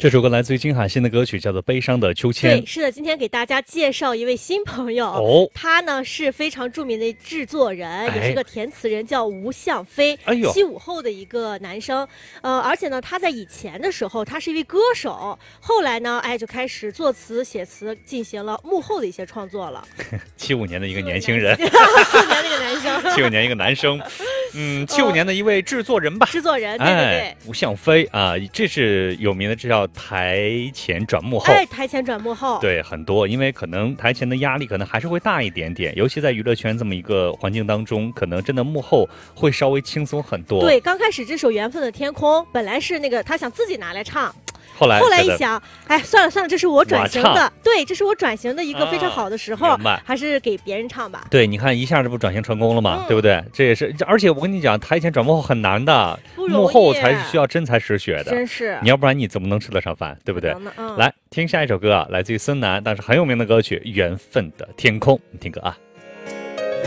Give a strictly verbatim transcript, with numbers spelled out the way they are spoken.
这首歌来自于金海心的歌曲，叫做《悲伤的秋千》。 对，是的，今天给大家介绍一位新朋友哦， 他呢是非常著名的制作人， 哎、 也是个填词人，叫吴向飞， 哎呦， 七五后的一个男生。呃，而且呢，他在以前的时候，他是一位歌手，后来呢，哎，就开始作词写词，进行了幕后的一些创作了。 七五年的一个年轻人， 七五年那个男生， 七五年一个男生。嗯，七五年的一位制作人吧， 制作人，对对对， 哎、吴向飞啊，这是有名的，这叫台前转幕后。 哎，台前转幕后， 对，很多，因为可能台前的压力可能还是会大一点点，尤其在娱乐圈这么一个环境当中，可能真的幕后会稍微轻松很多。 对，刚开始这首《缘分的天空》本来是那个他想自己拿来唱。 后来后来一想，哎，算了算了，这是我转型的，对，这是我转型的一个非常好的时候， 啊、 还是给别人唱吧。 对，你看一下这不转型成功了吗？ 嗯、 对不对？这也是，而且我跟你讲，台前转幕后很难的，幕后才是需要真才实学的， 真是。 你要不然你怎么能吃得上饭，对不对？ 嗯、 来听下一首歌啊，来自于孙楠，但是很有名的歌曲《缘分的天空》，你听歌啊。